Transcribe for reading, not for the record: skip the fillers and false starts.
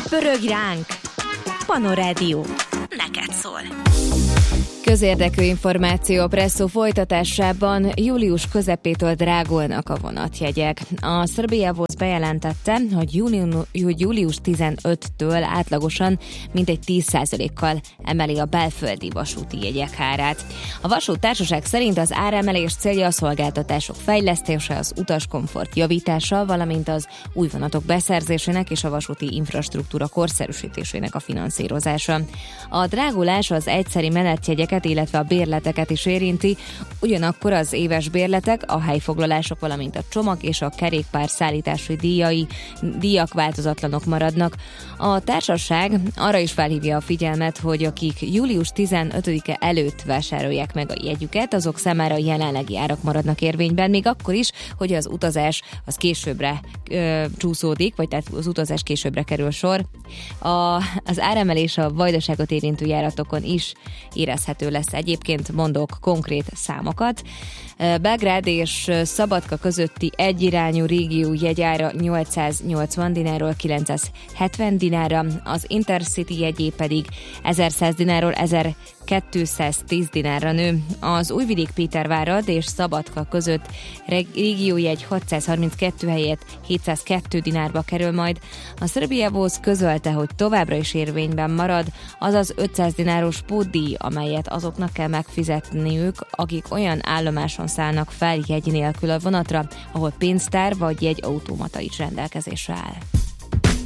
Pörög ránk! Panorádió. Neked szól. Közérdekű információ a Presszó folytatásában július közepétől drágulnak a vonatjegyek. A Srbiavoz bejelentette, hogy július 15-től átlagosan mintegy 10%-kal emeli a belföldi vasúti jegyek árát. A vasúttársaság szerint az áremelés célja a szolgáltatások fejlesztése, az utaskomfort javítása, valamint az új vonatok beszerzésének és a vasúti infrastruktúra korszerűsítésének a finanszírozása. A drágulás az egyszeri menetjegyeket, illetve a bérleteket is érinti, ugyanakkor az éves bérletek, a helyfoglalások, valamint a csomag és a kerékpár szállítási díjak változatlanok maradnak. A társaság arra is felhívja a figyelmet, hogy akik július 15-e előtt vásárolják meg a jegyüket, azok számára a jelenlegi árak maradnak érvényben, még akkor is, hogy az utazás az későbbre csúszódik, vagy tehát az utazás későbbre kerül sor. Az áremelés a Vajdaságot érintő járatokon is érezhető lesz. Egyébként mondok konkrét számokat. Belgrád és Szabadka közötti egyirányú régió jegyára 880 dinárról 970 dinárra, az Intercity jegyé pedig 1100 dinárról 1210 dinárra nő. Az Újvidék-Pétervárad és Szabadka között régiójegy 632 helyett 702 dinárba kerül majd. A Srbiavoz közölte, hogy továbbra is érvényben marad, azaz 500 dináros pótdíj, amelyet azoknak kell megfizetniük, akik olyan állomáson szállnak fel jegy nélkül a vonatra, ahol pénztár vagy jegyautomata is rendelkezésre áll.